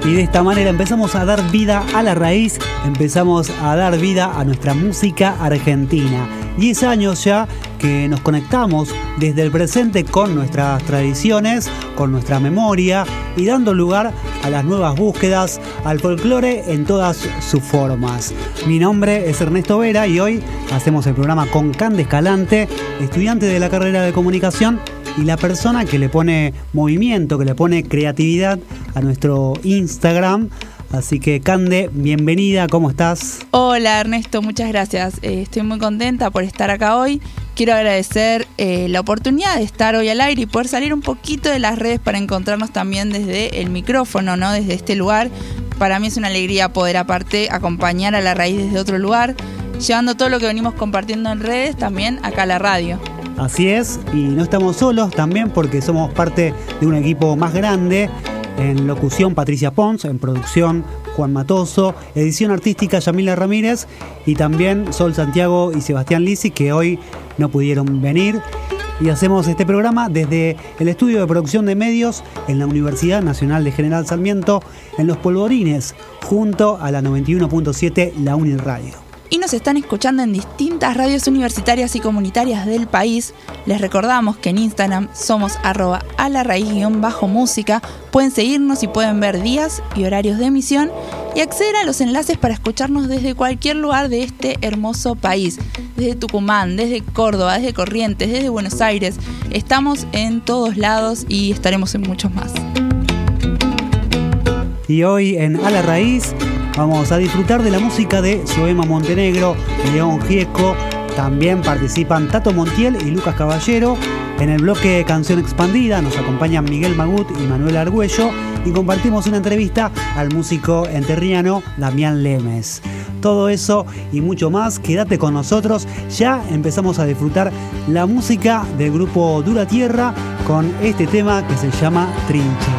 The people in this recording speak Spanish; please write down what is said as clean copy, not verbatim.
Y de esta manera empezamos a dar vida a la raíz, empezamos a dar vida a nuestra música argentina. 10 años ya que nos conectamos desde el presente con nuestras tradiciones, con nuestra memoria y dando lugar a las nuevas búsquedas, al folclore en todas sus formas. Mi nombre es Ernesto Vera y hoy hacemos el programa con Cande Escalante, estudiante de la carrera de comunicación y la persona que le pone movimiento, que le pone creatividad a nuestro Instagram. Así que Cande, bienvenida, ¿cómo estás? Hola Ernesto, muchas gracias. Estoy muy contenta por estar acá hoy. Quiero agradecer la oportunidad de estar hoy al aire y poder salir un poquito de las redes para encontrarnos también desde el micrófono, ¿no? Desde este lugar. Para mí es una alegría poder aparte acompañar a la raíz desde otro lugar, llevando todo lo que venimos compartiendo en redes también acá a la radio. Así es, y no estamos solos también porque somos parte de un equipo más grande. En locución Patricia Pons, en producción Juan Matoso, edición artística Yamila Ramírez y también Sol Santiago y Sebastián Lisi, que hoy no pudieron venir. Y hacemos este programa desde el estudio de producción de medios en la Universidad Nacional de General Sarmiento, en Los Polvorines, junto a la 91.7 La Uniradio. Y nos están escuchando en distintas radios universitarias y comunitarias del país. Les recordamos que en Instagram somos @alarraiz_música. Pueden seguirnos y pueden ver días y horarios de emisión y acceder a los enlaces para escucharnos desde cualquier lugar de este hermoso país. Desde Tucumán, desde Córdoba, desde Corrientes, desde Buenos Aires. Estamos en todos lados y estaremos en muchos más. Y hoy en A la Raíz vamos a disfrutar de la música de Zoema Montenegro, León Gieco. También participan Tato Montiel y Lucas Caballero. En el bloque Canción Expandida nos acompañan Miguel Magut y Manuel Argüello y compartimos una entrevista al músico enterriano Damián Lemes. Todo eso y mucho más, quédate con nosotros. Ya empezamos a disfrutar la música del grupo Dura Tierra con este tema que se llama Trinche.